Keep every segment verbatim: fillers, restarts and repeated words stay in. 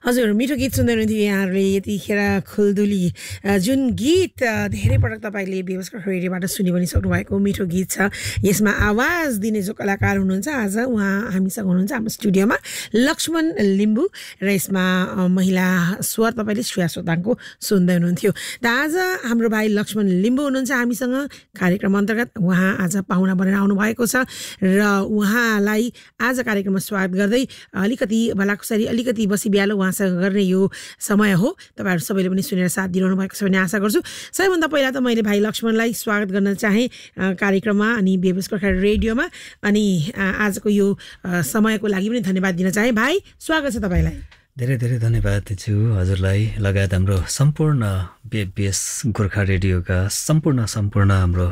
हजुर मिठो गीत सुन्दै हुनुहुन्थ्यो यहाँहरूले यतिखेर खुल्दुली जुन गीत धेरै पटक तपाईँले व्यवस्था रेडियोबाट सुनि पनि सक्नुभएको मिठो गीत छ। यसमा आवाज दिने जो कलाकार हुनुहुन्छ आज उहाँ हामीसँग हुनुहुन्छ हाम्रो स्टुडियोमा लक्ष्मण लिम्बू र यसमा महिला स्वर तपाईँले श्रेया सोताङको सुन्दै हुनुहुन्थ्यो। त आज हाम्रो भाइ लक्ष्मण लिम्बू हुनुहुन्छ हामीसँग कार्यक्रम अन्तर्गत। उहाँ आज पाहुना बनेर आउनुभएको छ र उहाँलाई आज कार्यक्रममा स्वागत गर्दै अलिकति भलाकुसारी अलिकति बसी बिहालो उहाँसँग गर्ने यो समय हो। तपाईँहरू सबैले पनि सुनेर साथ दिइरहनु भएको छ भन्ने आशा गर्छु। सबैभन्दा पहिला त मैले भाइ लक्ष्मणलाई स्वागत गर्न चाहेँ कार्यक्रममा अनि बेबस गोर्खा रेडियोमा। अनि आजको यो समयको लागि पनि धन्यवाद दिन चाहेँ। भाइ स्वागत छ तपाईँलाई। धेरै धेरै धन्यवाद दिन्छु हजुरलाई लगायत हाम्रो सम्पूर्ण बेबस गोर्खा रेडियोका सम्पूर्ण सम्पूर्ण हाम्रो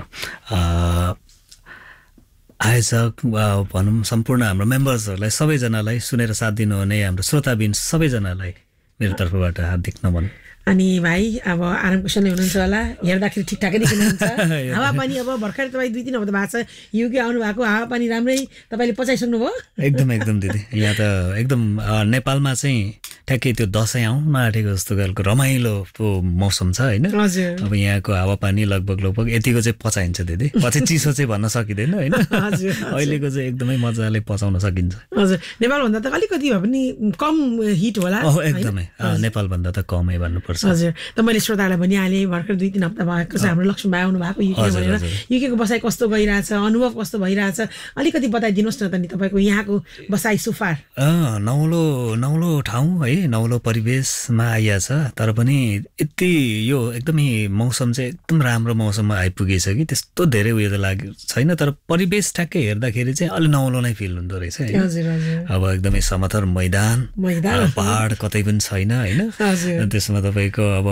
आयोजक वा भनौँ सम्पूर्ण हाम्रो मेम्बर्सहरूलाई सबैजनालाई सुनेर साथ दिनुहुने हाम्रो श्रोताबिन सबैजनालाई मेरो तर्फबाट हार्दिक नमन। अनि भाइ अब आराम कुशलै हुनुहुन्छ होला, हेर्दाखेरि ठिकठाकै देखिनुहुन्छ। हावापानी अब भर्खर तपाईँ दुई तिन हप्ता भएको छ युके आउनु भएको, हावापानी राम्रै तपाईँले पचाइसक्नुभयो? एकदम एकदम दिदी, यहाँ त एकदम नेपालमा चाहिँ ठ्याक्कै त्यो दसैँ आउन आँटेको जस्तो खालको रमाइलो मौसम छ होइन। अब यहाँको हावापानी लगभग लगभग यतिको चाहिँ पचाइन्छ दिदी, पछि चिसो चाहिँ भन्न सकिँदैन होइन। अहिलेको चाहिँ एकदमै मजाले पचाउन सकिन्छ। हजुर, नेपालभन्दा त अलिकति भए पनि कम हिट होला। एकदमै नेपालभन्दा त कमै भन्नुपर्छ। हजुर, त मैले श्रोतालाई भनिहालेँ भर्खर दुई तिन हप्ता भएको छ हाम्रो लक्ष्मण भाइ आउनु भएको युके भनेर। युकेको बसाइ कस्तो गइरहेछ, अनुभव कस्तो भइरहेछ अलिकति बताइदिनुहोस् न त नि तपाईँको यहाँको बसाइ सुफार। नौलो नौलो ठाउँ है, नौलो परिवेशमा आइएछ, तर पनि यति यो एकदमै मौसम चाहिँ एकदम राम्रो मौसममा आइपुगेछ कि त्यस्तो धेरै उयो त लाग्यो छैन, तर परिवेश ठ्याक्कै हेर्दाखेरि चाहिँ अलि नौलो नै फिल हुँदो रहेछ होइन। अब एकदमै समथर मैदान पहाड कतै पनि छैन होइन। त्यसमा तपाईँको अब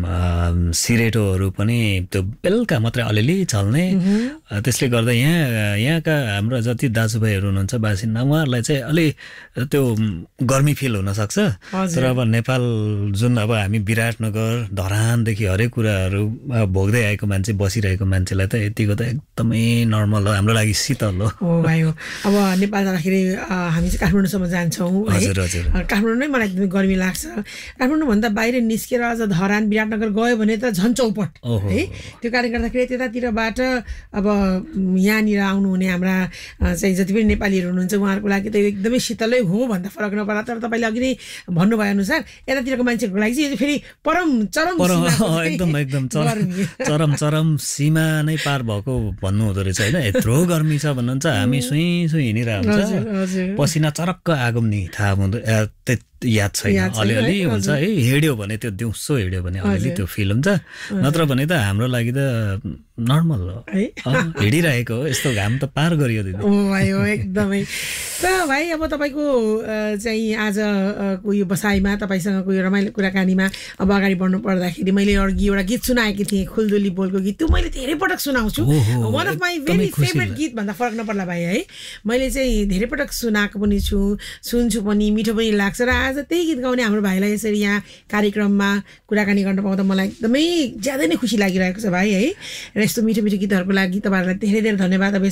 सिरेटोहरू पनि त्यो बेलुका मात्रै अलिअलि चल्ने, त्यसले गर्दा यहाँ यहाँका हाम्रो जति दाजुभाइहरू हुनुहुन्छ बासिन्दा उहाँहरूलाई चाहिँ अलि त्यो गर्मी फिल हुनसक्छ। तर अब नेपाल जुन अब हामी विराटनगर धरानदेखि हरेक कुराहरू भोग्दै आएको मान्छे बसिरहेको मान्छेलाई त यतिको त एकदमै नर्मल हो, हाम्रो लागि शीतल हो। हो भाइ हो। अब नेपाल जाँदाखेरि हामी चाहिँ काठमाडौँसम्म जान्छौँ। हजुर हजुर, काठमाडौँ नै मलाई एकदमै गर्मी लाग्छ। काठमाडौँभन्दा बाहिर निस्केर अझ धरान विराटनगर गयो भने त झन् चौपट है। त्यो कारणले गर्दाखेरि त्यतातिरबाट अब यहाँनिर आउनुहुने हाम्रा चाहिँ जति पनि नेपालीहरू हुनुहुन्छ उहाँहरूको लागि त एकदमै शीतलै हो भन्दा फरक नपर्ला। तर तपाईँले अघि नै भन्नुभयो अनुसार यतातिरको मान्छेहरूको लागि चाहिँ फेरि परम चरम एकदम एकदम चरम चरम सीमा नै पार भएको भन्नु हुँदो रहेछ होइन। यत्रो गर्मी छ भन्नुहुन्छ, हामी सुई सुई हिँडिरहेको हुन्छ, पसिना चरक्क आगो नि थाहा हुँदो याद छैन, अलिअलि हुन्छ है। हिँड्यो भने त्यो दिउँसो हिँड्यो भने अलिअलि त्यो फिल हुन्छ, नत्र भने त हाम्रो लागि त नर्मल हो, हिँडिरहेको हो। यस्तो घाम त पार गरियो दिदी। ओ भाइ हो एकदमै। त भाइ अब तपाईँको चाहिँ आजको यो बसाइमा तपाईँसँगको यो रमाइलो कुराकानीमा अब अगाडि बढ्नु पर्दाखेरि मैले अघि एउटा गीत सुनाएकी थिएँ, खुल्दुली बोलको गीत। त्यो मैले धेरै पटक सुनाउँछु, one of my very favourite गीत भन्दा फरक नपर्ला भाइ है। मैले चाहिँ धेरै पटक सुनाएको पनि छु, सुन्छु पनि, मिठो पनि लाग्छ। र आज त्यही गीत गाउने हाम्रो भाइलाई यसरी यहाँ कार्यक्रममा कुराकानी गर्न पाउँदा मलाई एकदमै ज्यादै नै खुसी लागिरहेको छ भाइ है। र यस्तो मिठो मिठो गीतहरूको लागि तपाईँहरूलाई धेरै धेरै धन्यवाद। अब